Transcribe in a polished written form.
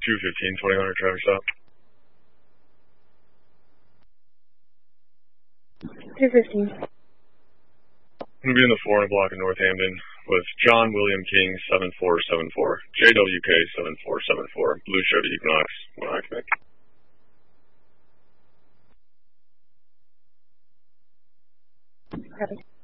215, 2000 traffic stop. 215. I'm going to be in the 4 block in Northampton with John William King 7474, JWK 7474, Blue Chevy Equinox, 1 Quebec. Copy.